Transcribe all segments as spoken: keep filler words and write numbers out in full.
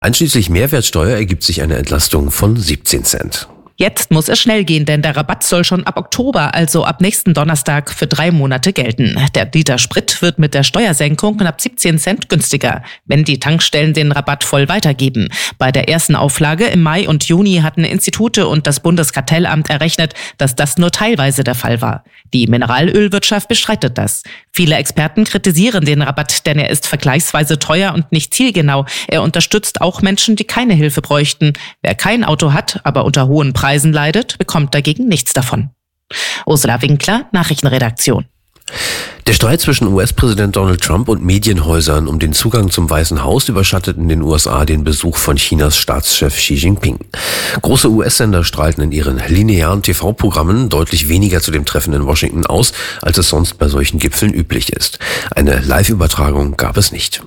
Einschließlich Mehrwertsteuer ergibt sich eine Entlastung von siebzehn Cent. Jetzt muss es schnell gehen, denn der Rabatt soll schon ab Oktober, also ab nächsten Donnerstag, für drei Monate gelten. Der Liter Sprit wird mit der Steuersenkung knapp siebzehn Cent günstiger, wenn die Tankstellen den Rabatt voll weitergeben. Bei der ersten Auflage im Mai und Juni hatten Institute und das Bundeskartellamt errechnet, dass das nur teilweise der Fall war. Die Mineralölwirtschaft bestreitet das. Viele Experten kritisieren den Rabatt, denn er ist vergleichsweise teuer und nicht zielgenau. Er unterstützt auch Menschen, die keine Hilfe bräuchten. Wer kein Auto hat, aber unter hohen Preisen leidet, bekommt dagegen nichts davon. Ursula Winkler, Nachrichtenredaktion. Der Streit zwischen U S-Präsident Donald Trump und Medienhäusern um den Zugang zum Weißen Haus überschattet in den U S A den Besuch von Chinas Staatschef Xi Jinping. Große U S-Sender strahlten in ihren linearen T V-Programmen deutlich weniger zu dem Treffen in Washington aus, als es sonst bei solchen Gipfeln üblich ist. Eine Live-Übertragung gab es nicht.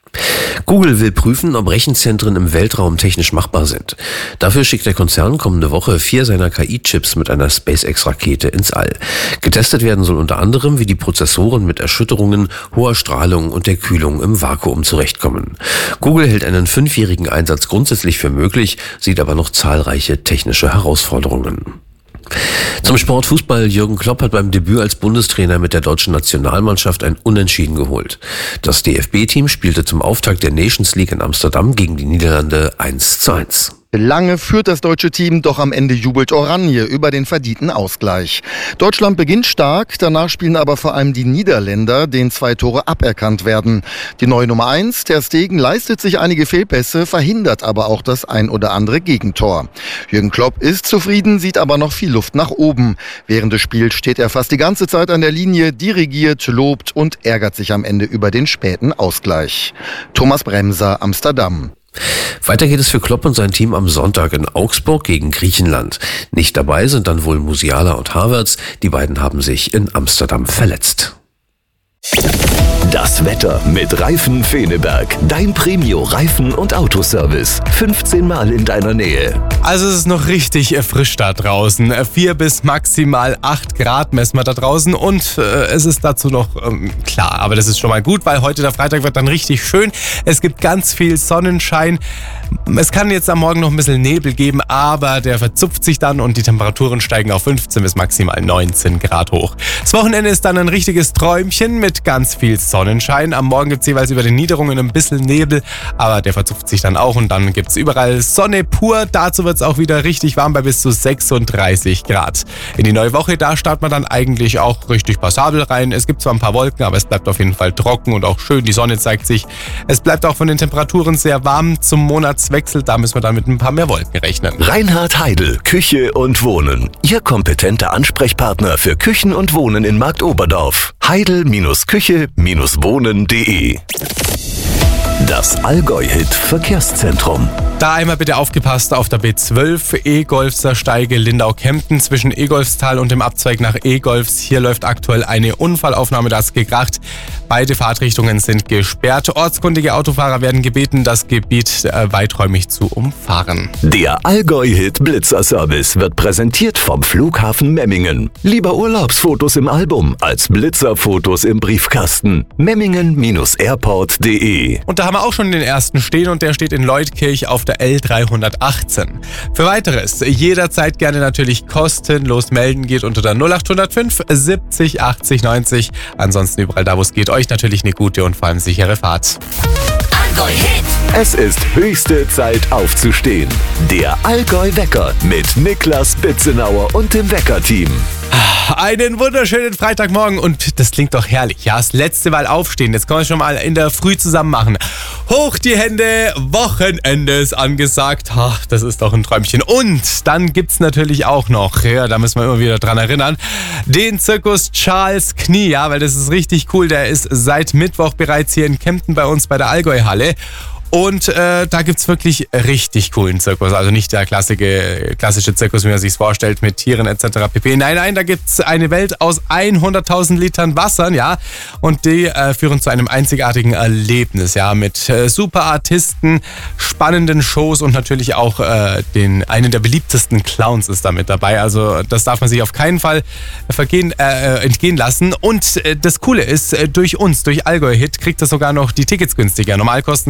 Google will prüfen, ob Rechenzentren im Weltraum technisch machbar sind. Dafür schickt der Konzern kommende Woche vier seiner K I-Chips mit einer SpaceX-Rakete ins All. Getestet werden soll unter anderem, wie die Prozessoren mit Erschütterungen, hoher Strahlung und der Kühlung im Vakuum zurechtkommen. Google hält einen fünfjährigen Einsatz grundsätzlich für möglich, sieht aber noch zahlreiche technische Herausforderungen. Zum Sport Fußball. Jürgen Klopp hat beim Debüt als Bundestrainer mit der deutschen Nationalmannschaft ein Unentschieden geholt. Das D F B-Team spielte zum Auftakt der Nations League in Amsterdam gegen die Niederlande eins zu eins. Lange führt das deutsche Team, doch am Ende jubelt Oranje über den verdienten Ausgleich. Deutschland beginnt stark, danach spielen aber vor allem die Niederländer, denen zwei Tore aberkannt werden. Die neue Nummer eins, Ter Stegen, leistet sich einige Fehlpässe, verhindert aber auch das ein oder andere Gegentor. Jürgen Klopp ist zufrieden, sieht aber noch viel Luft nach oben. Während des Spiels steht er fast die ganze Zeit an der Linie, dirigiert, lobt und ärgert sich am Ende über den späten Ausgleich. Thomas Bremser, Amsterdam. Weiter geht es für Klopp und sein Team am Sonntag in Augsburg gegen Griechenland. Nicht dabei sind dann wohl Musiala und Havertz. Die beiden haben sich in Amsterdam verletzt. Das Wetter mit Reifen Feneberg. Dein Premio-Reifen- und Autoservice. fünfzehn Mal in deiner Nähe. Also es ist noch richtig frisch da draußen. vier bis maximal acht Grad messen wir da draußen. Und äh, es ist dazu noch ähm, klar, aber das ist schon mal gut, weil heute der Freitag wird dann richtig schön. Es gibt ganz viel Sonnenschein. Es kann jetzt am Morgen noch ein bisschen Nebel geben, aber der verzupft sich dann und die Temperaturen steigen auf fünfzehn bis maximal neunzehn Grad hoch. Das Wochenende ist dann ein richtiges Träumchen mit ganz viel Sonnenschein. Am Morgen gibt es jeweils über den Niederungen ein bisschen Nebel, aber der verzupft sich dann auch und dann gibt es überall Sonne pur. Dazu wird es auch wieder richtig warm bei bis zu sechsunddreißig Grad. In die neue Woche, da startet man dann eigentlich auch richtig passabel rein. Es gibt zwar ein paar Wolken, aber es bleibt auf jeden Fall trocken und auch schön. Die Sonne zeigt sich. Es bleibt auch von den Temperaturen sehr warm zum Monatswechsel. Da müssen wir dann mit ein paar mehr Wolken rechnen. Reinhard Heidel, Küche und Wohnen. Ihr kompetenter Ansprechpartner für Küchen und Wohnen in Marktoberdorf. Heidel-Küche Wohnen punkt de. Das Allgäu-Hit Verkehrszentrum. Da einmal bitte aufgepasst auf der B zwölf, E-Golfser Steige Lindau-Kempten zwischen E-Golfstal und dem Abzweig nach E-Golfs. Hier läuft aktuell eine Unfallaufnahme, das gekracht. Beide Fahrtrichtungen sind gesperrt. Ortskundige Autofahrer werden gebeten, das Gebiet äh, weiträumig zu umfahren. Der Allgäu-Hit Blitzer-Service wird präsentiert vom Flughafen Memmingen. Lieber Urlaubsfotos im Album als Blitzerfotos im Briefkasten. Memmingen Airport punkt de. Und da haben wir auch schon den ersten stehen und der steht in Leutkirch auf der L dreihundertachtzehn. Für weiteres jederzeit gerne natürlich kostenlos melden, geht unter der null acht null fünf siebzig achtzig neunzig. Ansonsten überall da, wo es geht, euch natürlich eine gute und vor allem sichere Fahrt. Allgäu-Hit. Es ist höchste Zeit aufzustehen. Der Allgäu-Wecker mit Niklas Bitzenauer und dem Wecker-Team. Einen wunderschönen Freitagmorgen und das klingt doch herrlich. Ja, das letzte Mal aufstehen, jetzt können wir schon mal in der Früh zusammen machen. Hoch die Hände, Wochenende ist angesagt. Ach, das ist doch ein Träumchen. Und dann gibt's natürlich auch noch, ja, da müssen wir immer wieder dran erinnern, den Zirkus Charles Knie, ja, weil das ist richtig cool. Der ist seit Mittwoch bereits hier in Kempten bei uns bei der Allgäu-Halle. Und äh, da gibt's wirklich richtig coolen Zirkus. Also nicht der klassische, klassische Zirkus, wie man sich's vorstellt, mit Tieren et cetera pp. Nein, nein, da gibt's eine Welt aus hunderttausend Litern Wassern, ja. Und die äh, führen zu einem einzigartigen Erlebnis, ja. Mit äh, super Artisten, spannenden Shows und natürlich auch äh, den einen der beliebtesten Clowns ist da mit dabei. Also das darf man sich auf keinen Fall vergehen, äh, entgehen lassen. Und äh, das Coole ist, äh, durch uns, durch Allgäu-Hit, kriegt ihr sogar noch die Tickets günstiger. Normal kosten sie achtundzwanzig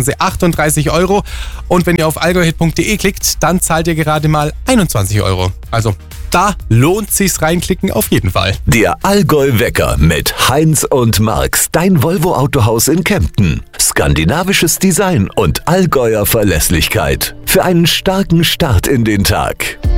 achtunddreißig Euro. Und wenn ihr auf allgäuhit punkt de klickt, dann zahlt ihr gerade mal einundzwanzig Euro. Also da lohnt sich's reinklicken auf jeden Fall. Der Allgäu-Wecker mit Heinz und Marx, dein Volvo-Autohaus in Kempten. Skandinavisches Design und Allgäuer Verlässlichkeit. Für einen starken Start in den Tag.